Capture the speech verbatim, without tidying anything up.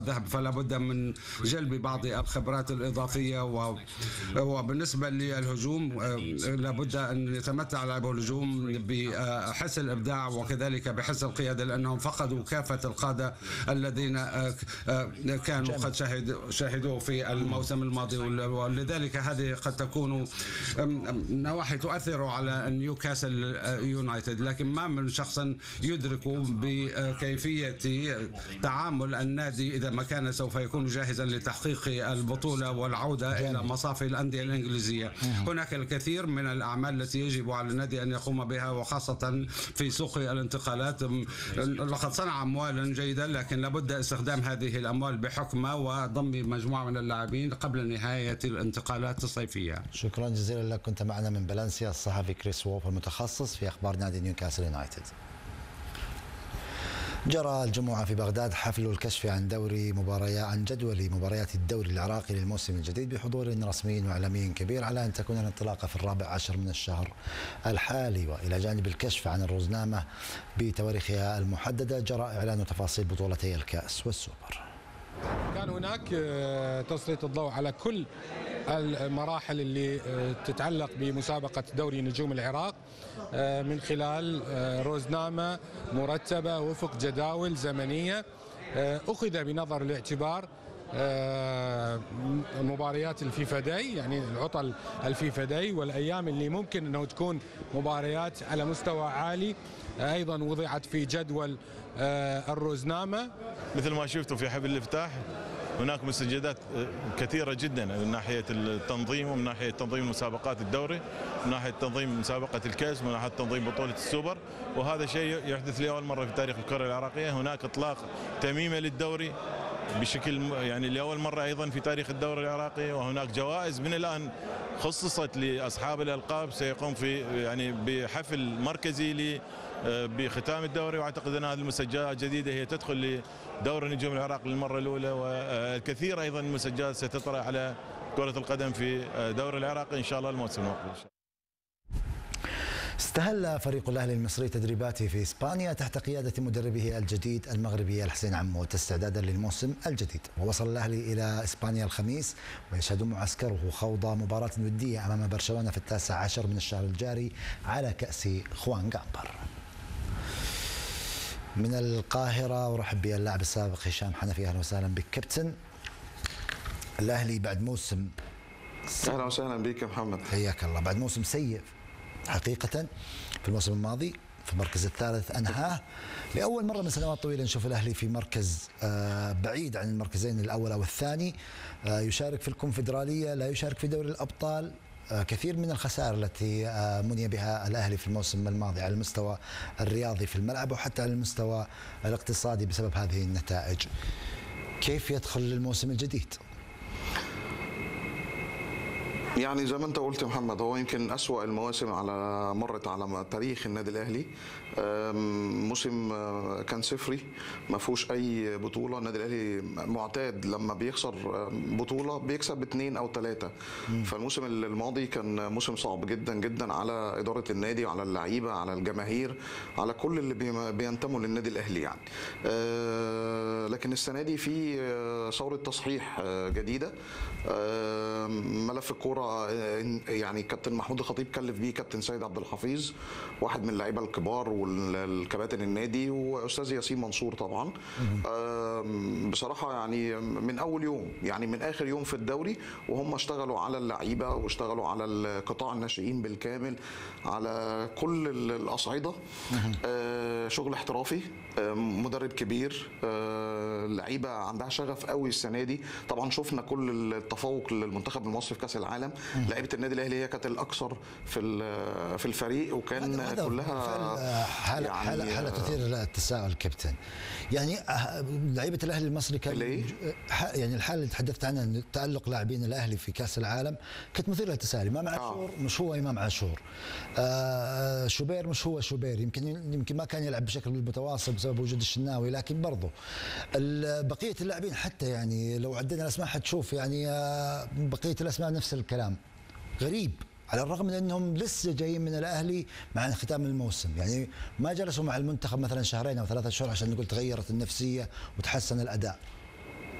ذهب، فلا بد من جلب بعض الخبرات الإضافية. وبالنسبة للهجوم لابد أن يتمتع لاعب الهجوم بحس الإبداع وكذلك بحس القيادة، لأنهم فقدوا كافة القادة الذين كانوا قد شاهدوا في الموسم الماضي، ولذلك هذه قد تكون نواحي تؤثر على نيوكاسل يونايتد، لكن ما من شخص يدرك بكيفية تعامل النادي إذا ما كان سوف يكون جاهزا لتحقيق البطولة والعودة جميل. إلى مصاف الأندية الإنجليزية. هناك الكثير من الأعمال التي يجب على النادي أن يقوم بها، وخاصة في سوق الانتقالات. لقد صنع أموالا جيدة، لكن لابد استخدام هذه الأموال بحكمة وضم مجموعة من اللاعبين قبل نهاية الانتقالات الصيفية. شكرا جزيلا لك. كنت معنا من فالنسيا الصحفي كريس وولف المتخصص في أخبار نادي نيوكاسل يونايتد. جرى الجمعة في بغداد حفل الكشف عن دوري مباريات عن جدول مباريات الدوري العراقي للموسم الجديد بحضور رسمي وإعلامي كبير، على أن تكون الانطلاقة في الرابع عشر من الشهر الحالي. وإلى جانب الكشف عن الروزنامة بتواريخها المحددة، جرى إعلان تفاصيل بطولتي الكأس والسوبر. كان هناك تسليط الضوء على كل المراحل اللي تتعلق بمسابقة دوري نجوم العراق من خلال روزنامة مرتبة وفق جداول زمنية أخذ بنظر الاعتبار مباريات الفيفا داي، يعني العطل الفيفا داي والأيام اللي ممكن أنه تكون مباريات على مستوى عالي، أيضا وضعت في جدول الروزنامة. مثل ما شفتوا في حفل الافتتاح هناك مستجدات كثيرة جدا من ناحية التنظيم، ومن ناحية تنظيم مسابقات الدوري، من ناحية تنظيم مسابقة الكأس، من ناحية تنظيم بطولة السوبر، وهذا شيء يحدث لأول مرة في تاريخ الكرة العراقية. هناك إطلاق تميمة للدوري بشكل يعني لأول مرة أيضا في تاريخ الدوري العراقي، وهناك جوائز من الآن خصصت لأصحاب الألقاب سيقوم في يعني بحفل مركزي بختام الدوري. واعتقد ان هذه المسجلات الجديده هي تدخل لدوري نجوم العراق للمره الاولى، والكثير ايضا من المسجلات ستطرح على كره القدم في دوري العراق ان شاء الله الموسم المقبل. استهل فريق الأهلي المصري تدريباته في إسبانيا تحت قيادة مدربه الجديد المغربي الحسين عمود استعدادا للموسم الجديد. ووصل الأهلي إلى إسبانيا الخميس، ويشهد معسكره خوض مباراة ودية أمام برشلونة في التاسع عشر من الشهر الجاري على كأس خوان غامبر. من القاهرة ورحب باللاعب السابق هشام حنفي. أهلا وسهلا بك كابتن. الأهلي بعد موسم أهلا وسهلا بك يا محمد. حياك الله. بعد موسم سيء حقيقة في الموسم الماضي في المركز الثالث أنهاه، لأول مرة من سنوات طويلة نشوف الأهلي في مركز بعيد عن المركزين الأول أو الثاني، يشارك في الكونفدرالية، لا يشارك في دوري الأبطال. كثير من الخسائر التي مني بها الأهلي في الموسم الماضي على المستوى الرياضي في الملعب وحتى على المستوى الاقتصادي بسبب هذه النتائج. كيف يدخل للموسم الجديد؟ يعني زي ما انت قلت يا محمد، هو يمكن أسوأ المواسم على مرت على تاريخ النادي الاهلي. موسم كان صفري ما فيهوش اي بطوله. النادي الاهلي معتاد لما بيخسر بطوله بيكسب اثنين او ثلاثه، فالموسم الماضي كان موسم صعب جدا جدا على اداره النادي وعلى اللعيبه على الجماهير على كل اللي بينتموا للنادي الاهلي يعني. لكن السنه دي في ثوره تصحيح جديده. ملف الكوره يعني كابتن محمود الخطيب كلف بيه كابتن سيد عبد الحفيظ، واحد من اللعيبه الكبار والكباتن النادي، واستاذ ياسين منصور طبعا. بصراحه يعني من اول يوم يعني من اخر يوم في الدوري وهم اشتغلوا على اللعيبه واشتغلوا على قطاع الناشئين بالكامل على كل الاصعده. شغل احترافي، مدرب كبير، اللعيبه عندها شغف قوي السنه دي. طبعا شفنا كل التفوق للمنتخب المصري في كاس العالم. لعيبه النادي الاهلي هي كانت الاكثر في في الفريق، وكان هذا كلها حاله يعني حاله حاله تثير التساؤل كابتن. يعني لعيبه الاهلي المصري كان يعني الحاله اللي تحدثت عنها تالق لاعبين الاهلي في كاس العالم كانت مثيره للتساؤل. امام عاشور آه. مش هو امام عاشور، آه شوبير مش هو شوبير، يمكن يمكن ما كان يلعب بشكل متواصل بسبب وجود الشناوي، لكن برضه بقيه اللاعبين حتى يعني لو عدينا الاسماء حتشوف يعني بقيه الاسماء نفس الكلام. غريب على الرغم من انهم لسه جايين من الاهلي مع ختام الموسم، يعني ما جلسوا مع المنتخب مثلا شهرين او ثلاثة شهور عشان نقول تغيرت النفسيه وتحسن الاداء.